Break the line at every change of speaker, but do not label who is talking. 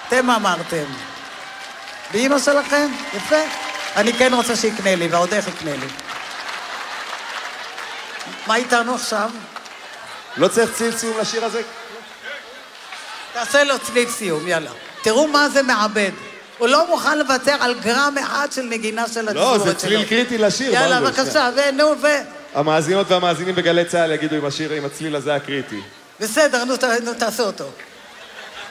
אתם אמרתם. באמא שלכם? יפה. אני כן רוצה שיקנה לי, ועוד איך יקנה לי. מה איתנו עכשיו?
לא צריך ציל סיום לשיר הזה?
תעשה לו צליל סיום, יאללה. תראו מה זה מעבד. הוא לא מוכן לוותר על גרם אחד של נגינה של התזמורת שלו.
לא, זה צליל קריטי לשיר.
יאללה, בבקשה, נו,
המאזינות והמאזינים בגלי צהל יגידו עם השיר, עם הצליל הזה הקריטי.
בסדר, נו, תעשו אותו.